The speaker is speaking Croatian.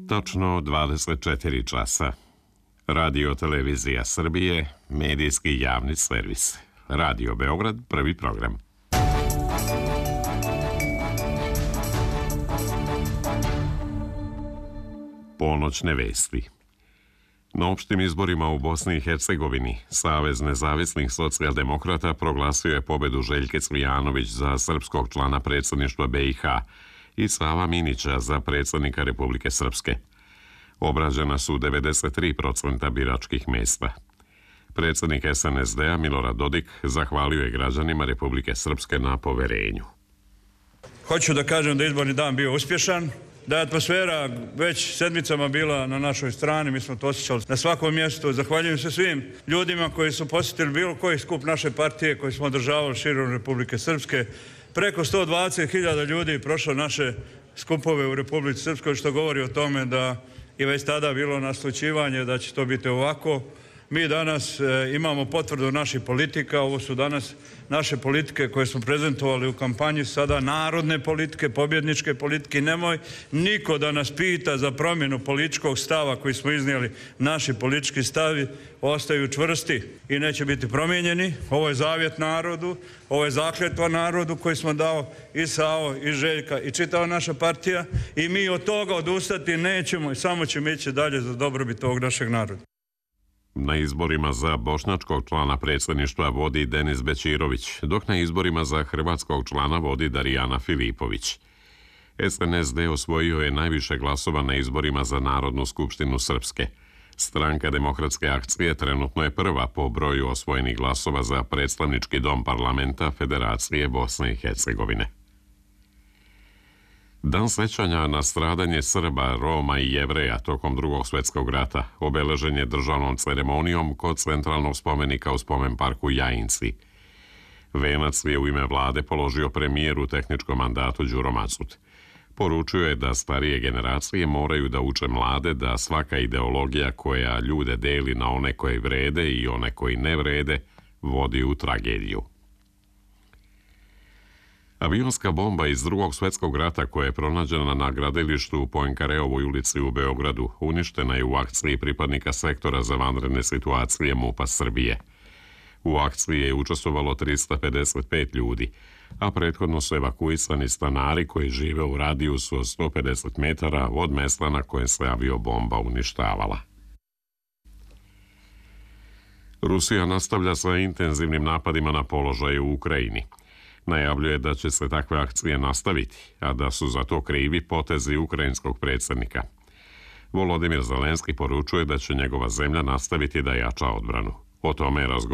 Točno 24 časa. Radio Televizija Srbije, medijski javni servis. Radio Beograd, prvi program. Ponoćne vesti. Na opštim izborima u Bosni i Hercegovini Savez nezavisnih socijaldemokrata proglasio je pobedu Željke Cvijanović za srpskog člana predsjedništva BiH i Sava Minića za predsjednika Republike Srpske. Obrađena su 93% biračkih mjesta. Predsjednik SNSD-a Milorad Dodik zahvalio je građanima Republike Srpske na poverenju. Hoću da kažem da izborni dan bio uspješan, da je atmosfera već sedmicama bila na našoj strani, mi smo to osjećali na svakom mjestu. Zahvaljujem se svim ljudima koji su posjetili bilo koji skup naše partije koji smo održavali širom Republike Srpske. Preko 120.000 ljudi prošlo naše skupove u Republici Srpskoj, što govori o tome da je već tada bilo naslućivanje da će to biti ovako. Mi danas imamo potvrdu naših politika, ovo su danas naše politike koje smo prezentovali u kampanji, sada narodne politike, pobjedničke politike. Nemoj niko da nas pita za promjenu političkog stava koji smo iznijeli. Naši politički stavi ostaju čvrsti i neće biti promijenjeni. Ovo je zavjet narodu, ovo je zakletva narodu koji smo dao i Savo i Željka i čitava naša partija i mi od toga odustati nećemo i samo ćemo ići dalje za dobrobit ovog našeg naroda. Na izborima za bošnjačkog člana predsjedništva vodi Denis Bećirović, dok na izborima za hrvatskog člana vodi Darijana Filipović. SNSD osvojio je najviše glasova na izborima za Narodnu skupštinu Srpske. Stranka Demokratske akcije trenutno je prva po broju osvojenih glasova za predstavnički dom parlamenta Federacije Bosne i Hercegovine. Dan sećanja na stradanje Srba, Roma i Jevreja tokom Drugog svjetskog rata obeležen je državnom ceremonijom kod centralnog spomenika u spomen parku Jajinci. Venac je u ime vlade položio premijer u tehničkom mandatu Đuro Macut. Poručio je da starije generacije moraju da uče mlade da svaka ideologija koja ljude deli na one koji vrede i one koji ne vrede vodi u tragediju. Avionska bomba iz Drugog svjetskog rata koja je pronađena na gradilištu u Poinkareovoj ulici u Beogradu uništena je u akciji pripadnika sektora za vanredne situacije MUP-a Srbije. U akciji je učestvovalo 355 ljudi, a prethodno su evakuisani stanari koji žive u radijusu od 150 metara od mesta na kojem se aviobomba uništavala. Rusija nastavlja sa intenzivnim napadima na položaje u Ukrajini. Najavljuje da će se takve akcije nastaviti, a da su za to krivi potezi ukrajinskog predsjednika. Volodimir Zelenski poručuje da će njegova zemlja nastaviti da jača odbranu. O tome je razgovarao